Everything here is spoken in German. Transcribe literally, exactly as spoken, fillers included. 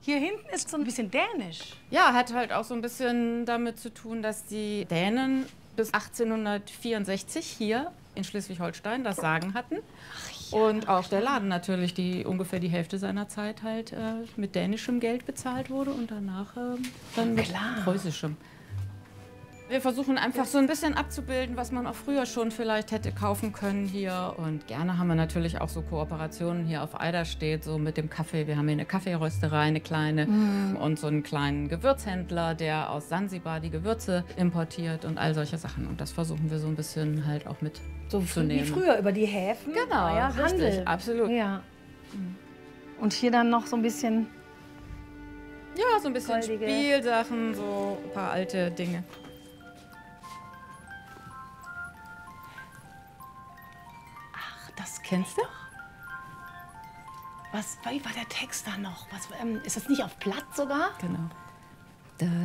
Hier hinten ist so ein bisschen dänisch. Ja, hat halt auch so ein bisschen damit zu tun, dass die Dänen bis achtzehnhundertvierundsechzig hier in Schleswig-Holstein das Sagen hatten. Ja, und auch der Laden natürlich, die ungefähr die Hälfte seiner Zeit halt äh, mit dänischem Geld bezahlt wurde und danach äh, dann mit klar. preußischem. Wir versuchen einfach so ein bisschen abzubilden, was man auch früher schon vielleicht hätte kaufen können hier. Und gerne haben wir natürlich auch so Kooperationen hier auf Eiderstedt, so mit dem Kaffee. Wir haben hier eine Kaffeerösterei, eine kleine, mm. und so einen kleinen Gewürzhändler, der aus Sansibar die Gewürze importiert und all solche Sachen. Und das versuchen wir so ein bisschen halt auch mit so zu nehmen. Wie früher über die Häfen. Genau, ja, richtig, Handel. Absolut. Ja. Und hier dann noch so ein bisschen... Ja, so ein bisschen goldige Spielsachen, so ein paar alte Dinge. Das kennst du? Was, wie war der Text da noch? Was, ähm, ist das nicht auf Platt sogar? Genau. Da